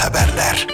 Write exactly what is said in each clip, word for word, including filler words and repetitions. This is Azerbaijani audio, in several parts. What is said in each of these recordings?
xəbərlər.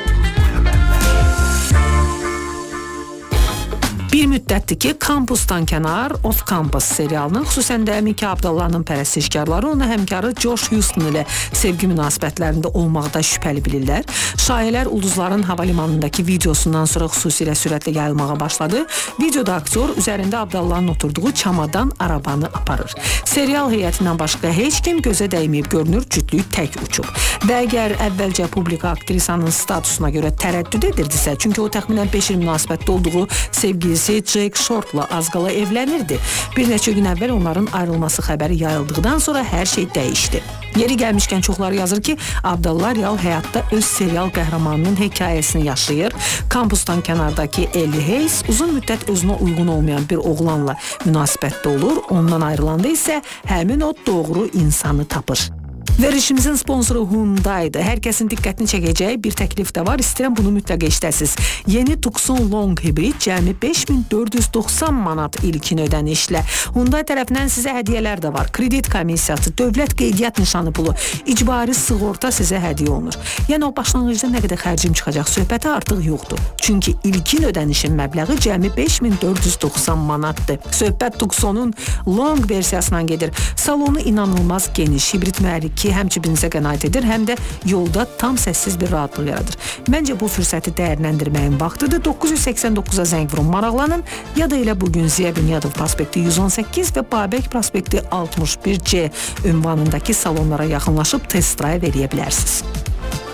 Bir müddətdir ki, Kampusdan kənar Off Campus serialının, xüsusən də Miki Abdallah'ın pərəstişkarları ona həmkarı Josh Houston ilə sevgi münasibətlərində olmaqda şübhəli bilirlər. Şayələr ulduzların havalimanındakı videosundan sonra xüsusilə sürətlə yayılmağa başladı. Videoda aktyor üzərində Abdallah'ın oturduğu çamadan arabanı aparır. Serial heyətindən başqa heç kim gözə dəyməyib görünür, cütlük tək uçub. Və əgər əvvəlcə publika aktrisanın statusuna görə tərəddüd edirdisə, çünki o təxminən beş il münasibətdə olduğu sevgilisi Jake Short'la az qala evlənirdi. Bir neçə gün əvvəl onların ayrılması xəbəri yayıldıqdan sonra hər şey dəyişdi. Yeri gəlmişkən çoxları yazır ki, Abdallah real həyatda öz serial qəhrəmanının hekayəsini yaşayır. Kampusdan kənardakı Ellie Hayes uzun müddət özünə uyğun olmayan bir oğlanla münasibətdə olur. Ondan ayrılanda isə həmin o doğru insanı tapır. Verişimizin sponsoru Hyundai'dir. Hər kəsin diqqətini çəkəcəyi bir təklif də var. İstəyirəm bunu mütləq eşidəsiniz. Yeni Tucson Long Hybrid cəmi beş min dörd yüz doxsan manat ilkin ödənişlə. Hyundai tərəfindən sizə hədiyyələr də var. Kredit komissiyası, dövlət qeydiyyat nişanı pulu, icbari sığorta sizə hədiyyə olunur. Yəni o başlanğıcda nə qədər xərcim çıxacaq söhbəti artıq yoxdur. Çünki ilkin ödənişin məbləği cəmi beş min dörd yüz doxsan manatdır. Söhbət Tucson'un Long versiyasından gedir. Salonu inanılmaz geniş, hibrid mühərrik ki, həm cibinizə qənaət edir, həm də yolda tam səssiz bir rahatlıq yaradır. Məncə bu fürsəti dəyərləndirməyin vaxtıdır. doqquz yüz səksən doqquza zəng vurun, maraqlanın, ya da elə bugün Ziya Bünyadov prospekti yüz on səkkiz və Babək prospekti altmış bir C ünvanındakı salonlara yaxınlaşıb test drive eləyə bilərsiniz.